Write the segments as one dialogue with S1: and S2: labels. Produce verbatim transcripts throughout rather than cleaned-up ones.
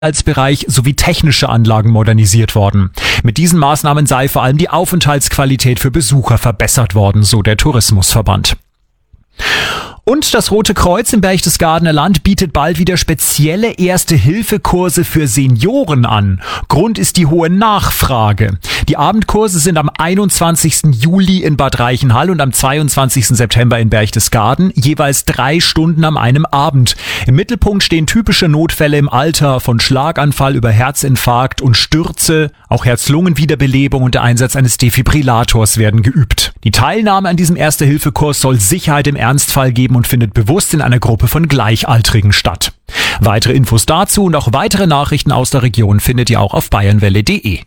S1: als Bereich sowie technische Anlagen modernisiert worden. Mit diesen Maßnahmen sei vor allem die Aufenthaltsqualität für Besucher verbessert worden, so der Tourismusverband. Und das Rote Kreuz im Berchtesgadener Land bietet bald wieder spezielle Erste-Hilfe-Kurse für Senioren an. Grund ist die hohe Nachfrage. Die Abendkurse sind am einundzwanzigsten Juli in Bad Reichenhall und am zweiundzwanzigsten September in Berchtesgaden, jeweils drei Stunden an einem Abend. Im Mittelpunkt stehen typische Notfälle im Alter, von Schlaganfall über Herzinfarkt und Stürze. Auch Herz-Lungen-Wiederbelebung und der Einsatz eines Defibrillators werden geübt. Die Teilnahme an diesem Erste-Hilfe-Kurs soll Sicherheit im Ernstfall geben und findet bewusst in einer Gruppe von Gleichaltrigen statt. Weitere Infos dazu und auch weitere Nachrichten aus der Region findet ihr auch auf bayernwelle punkt de.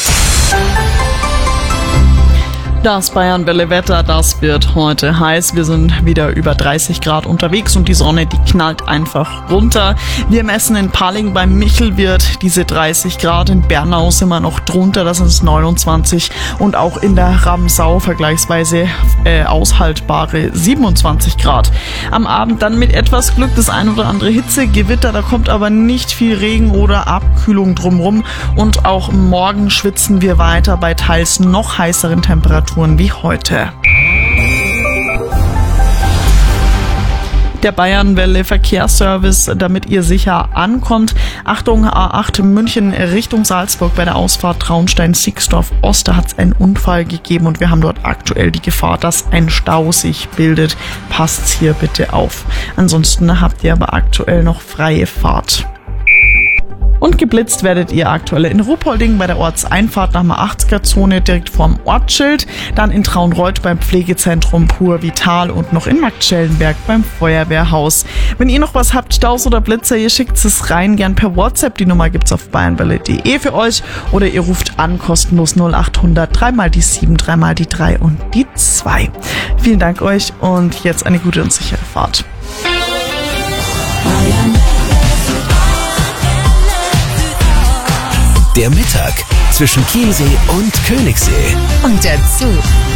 S2: Das Bayernwelle-Wetter, das wird heute heiß. Wir sind wieder über dreißig Grad unterwegs und die Sonne, die knallt einfach runter. Wir messen in Palling beim Michelwirt diese dreißig Grad. In Bernau sind wir noch drunter, das sind neunundzwanzig. Und auch in der Ramsau vergleichsweise äh, aushaltbare siebenundzwanzig Grad. Am Abend dann mit etwas Glück das ein oder andere Hitzegewitter. Da kommt aber nicht viel Regen oder Abkühlung drumrum. Und auch morgen schwitzen wir weiter bei teils noch heißeren Temperaturen wie heute. Der Bayernwelle Verkehrsservice, damit ihr sicher ankommt. Achtung, A acht München Richtung Salzburg bei der Ausfahrt Traunstein-Sixdorf Ost. Da hat es einen Unfall gegeben und wir haben dort aktuell die Gefahr, dass ein Stau sich bildet. Passt hier bitte auf. Ansonsten habt ihr aber aktuell noch freie Fahrt. Und geblitzt werdet ihr aktuell in Ruppolding bei der Ortseinfahrt nach der achtziger-Zone direkt vorm Ortsschild, dann in Traunreut beim Pflegezentrum Pur Vital und noch in Marktschellenberg beim Feuerwehrhaus. Wenn ihr noch was habt, Staus oder Blitzer, ihr schickt es rein, gern per WhatsApp. Die Nummer gibt's auf bayernwelle punkt de für euch oder ihr ruft an kostenlos null acht hundert, dreimal die sieben, dreimal die drei und die zwei. Vielen Dank euch und jetzt eine gute und sichere Fahrt.
S3: Der Mittag zwischen Chiemsee und Königssee.
S4: Und dazu